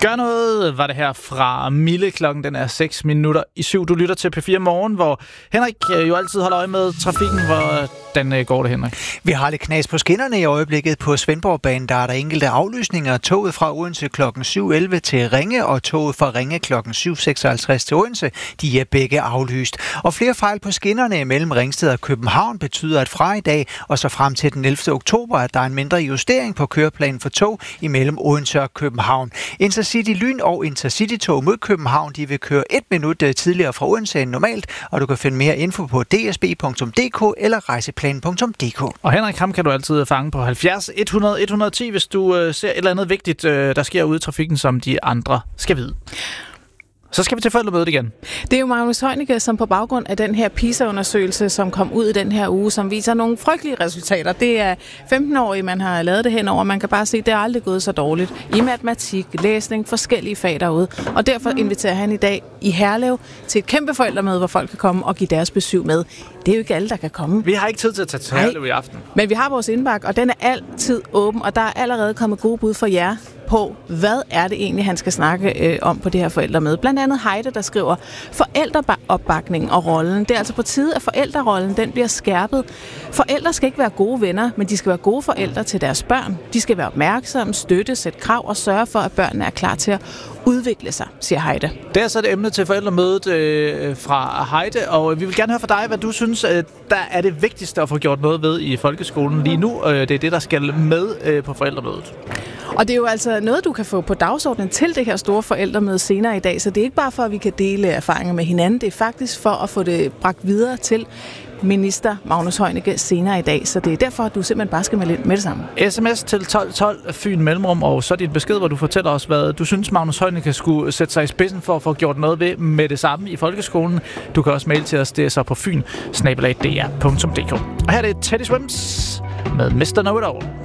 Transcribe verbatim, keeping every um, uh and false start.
Gør noget, var det her fra Mille. Klokken den er seks minutter i syv. Du lytter til P fire Morgen, hvor Henrik jo altid holder øje med trafikken. Hvordan går det, Henrik? Vi har lidt knas på skinnerne i øjeblikket. På Svendborgbanen der er der enkelte aflysninger. Toget fra Odense klokken syv elleve til Ringe, og toget fra Ringe klokken syv seksoghalvtreds til Odense. De er begge aflyst. Og flere fejl på skinnerne mellem Ringsted og København betyder, at fra i dag og så frem til den ellevte oktober, at der er en mindre justering på køreplanen for tog imellem Odense og København. Intercity Lyn og Intercity-tog mod København, de vil køre et minut tidligere fra Odense end normalt, og du kan finde mere info på d s b punktum d k eller rejseplan punktum d k. Og Henrik, ham kan du altid fange på halvfjerds et hundrede et hundrede og ti, hvis du øh, ser et eller andet vigtigt, øh, der sker ude i trafikken, som de andre skal vide. Så skal vi til forældremødet igen. Det er jo Magnus Heunicke, som på baggrund af den her PISA-undersøgelse, som kom ud i den her uge, som viser nogle frygtelige resultater. Det er femten-årige, man har lavet det henover. Man kan bare se, at det er aldrig gået så dårligt. I matematik, læsning, forskellige fag derude. Og derfor inviterer han i dag i Herlev til et kæmpe forældremøde, hvor folk kan komme og give deres besøg med. Det er jo ikke alle, der kan komme. Vi har ikke tid til at tage til Herlev i aften. Men vi har vores indbakke, og den er altid åben, og der er allerede kommet gode bud for jer på, hvad er det egentlig, han skal snakke øh, om på det her forældremøde. Blandt andet Heide, der skriver, forældreopbakning og rollen. Det er altså på tide, at forældrerollen den bliver skærpet. Forældre skal ikke være gode venner, men de skal være gode forældre til deres børn. De skal være opmærksomme, støtte, sætte krav og sørge for, at børnene er klar til at udvikle sig, siger Heide. Det er så et emne til forældremødet øh, fra Heide, og vi vil gerne høre fra dig, hvad du synes, øh, der er det vigtigste at få gjort noget ved i folkeskolen lige nu. Øh, det er det, der skal med øh, på forældremødet. Og det er jo altså noget, du kan få på dagsordenen til det her store forældremøde senere i dag, så det er ikke bare for, at vi kan dele erfaringer med hinanden, det er faktisk for at få det bragt videre til minister Magnus Heunicke senere i dag, så det er derfor, at du simpelthen bare skal med, med det samme. Sms til tolv tolv, Fyn Mellemrum, og så din besked, hvor du fortæller os, hvad du synes, Magnus Heunicke skulle sætte sig i spidsen for at få gjort noget ved med det samme i folkeskolen. Du kan også mail til os, det er så på fyn snabel-a d r punktum d k. Og her er det Teddy Swims med mister Know It All.